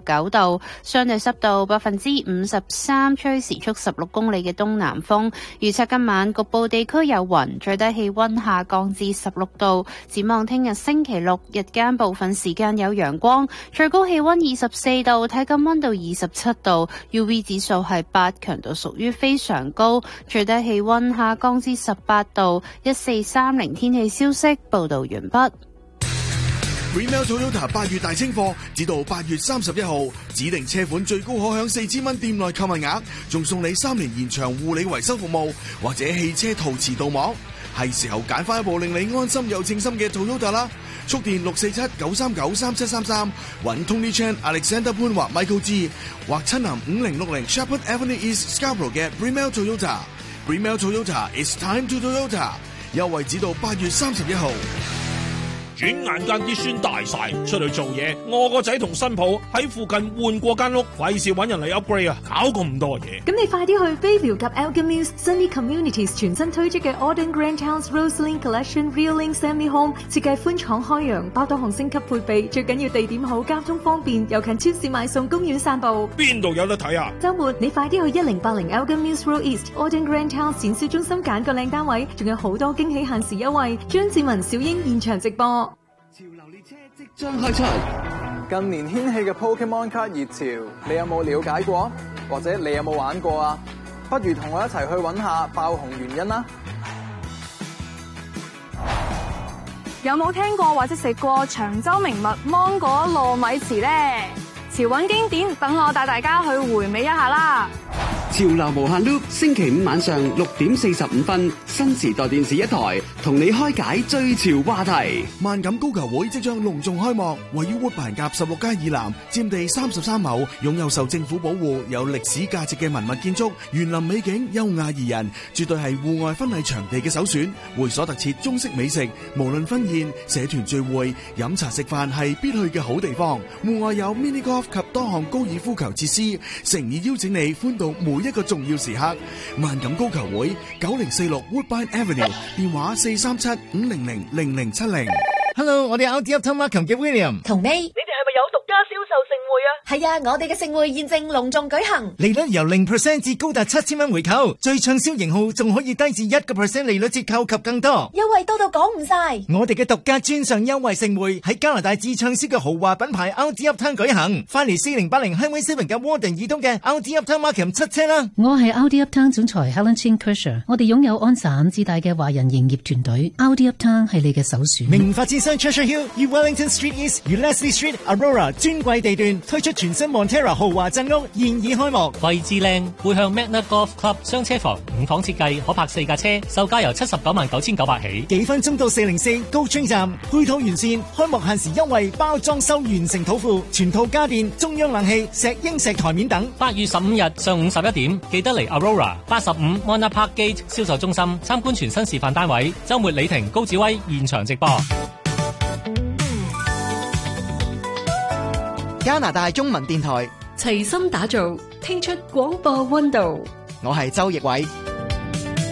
29度，相對濕度53%，吹時速16公里嘅東南風。預測今晚局部地區有雲，最低氣溫下降至16度。展望聽日星期六，日間部分時間有陽光，最高氣溫24度，體感溫度27度 ，UV 指數係8，強度屬於非常高，最低氣溫下降至18度。1430天氣消息報道完畢。 Bremel Toyota 8月大清貨，直到8月31號，指定車款最高可享4000蚊店內購物額，仲送你3年延長護理維修服務，或者汽車陶瓷鍍膜。係時候揀翻一部令你安心又稱心嘅 Toyota 啦！速電647-939-3733，揾 Tony Chan、Alexander 潘或 Michael G， 或親臨5060 Shepherd Avenue East Scarborough 嘅 Bremel Toyota。Bremel Toyota is time to Toyota， 優惠至到8月31號。 轉眼間啲孫大晒，出去做嘢，我個仔同新抱喺附近換過間屋，費事搵人嚟 upgrade 啊，搞咁多嘢。 咁你快啲去 Bayview 及 Elgin Mills Sunny Communities 全新推出嘅 Auden Grand Towns Roseland Collection Real Link Semi Home， 設計寬敞開揚，包多項升級配備，最緊要地點好，交通方便，又近超市買餸、公園散步。 邊度有得睇啊？ 週末你快啲去1080 Elgin Mills Road East Auden Grand Towns 展銷中心揀個靚單位，仲有好多驚喜限時優惠。張志文、小英現場直播。 潮流列車即將開出，近年掀起嘅 Pokemon 卡熱潮，你有冇了解過？或者你有冇玩過啊？不如同我一齊去揾下爆紅原因啦！ 有冇聽過或者食過長洲名物芒果糯米糍呢？潮韻經典，等我帶大家去回味一下啦！ 潮流無限 loop， 星期五晚上6點45分，新時代電視一台，同你開解最潮話題。 萬錦高球會即將隆重開幕，位於活辦甲16街以南，佔地33畝，擁有受政府保護、有歷史價值嘅文物建築，園林美景優雅宜人，絕對係戶外婚禮場地嘅首選。會所特設中式美食，無論婚宴、社團聚會、飲茶食飯係必去嘅好地方。戶外有 mini golf 及多項高爾夫球設施，誠意邀請你歡度每一個重要時刻。萬錦高球會9046 Woodbine Avenue， 電話437-500-0070。 Hello， 我哋 Audi Uptown Markham 嘅 William 同 May， 你哋係咪有獨家銷售盛會啊？係啊，我哋嘅盛會現正隆重舉行， 利率由 0% 至高達7000蚊回購，最暢銷型號仲可以低至1% 利率折扣及更多優惠多到講唔晒。 我哋嘅獨家專上優惠盛會喺加拿大至暢銷嘅豪華品牌 Audi Uptown 舉行，翻嚟4080 Highway 7嘅 Warden 以東嘅 Audi Uptown Markham 出車啦！ 我係 Audi Uptown 總裁 Helen Chin Kersher， 我哋擁有安省至大嘅華人營業團隊 ，Audi Uptown 係你嘅首選。 名發展商 Treasure Hill 與 Wellington Street East 與 Leslie Street、Aurora 尊貴地段推出全新 Montera 豪華鎮屋，現已開幕， 位置靚，背向 Magna Golf Club 雙車房，5房設計，可泊4架車，售價由799900起， 幾分鐘到404高村站，配套完善，開幕限時優惠，包裝修完成土庫，全套家電、中央冷氣、石英石台面等。 8月15日上午11點，記得嚟 Aurora 85 Mona Park Gate 銷售中心參觀全新示範單位，周末李婷、高子威現場直播。 加拿大中文電台齊心打造，聽出廣播溫度。 我係周奕偉。